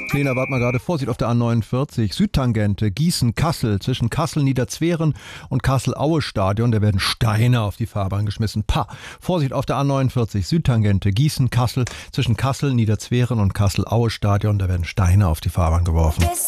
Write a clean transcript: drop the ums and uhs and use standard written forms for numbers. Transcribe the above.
Lena, warte mal gerade, Vorsicht auf der A49, Südtangente, Gießen-Kassel, zwischen Kassel-Niederzweren und Kassel-Aue-Stadion, da werden Steine auf die Fahrbahn geschmissen. Vorsicht auf der A49, Südtangente, Gießen-Kassel, zwischen Kassel-Niederzweren und Kassel-Aue-Stadion, da werden Steine auf die Fahrbahn geworfen.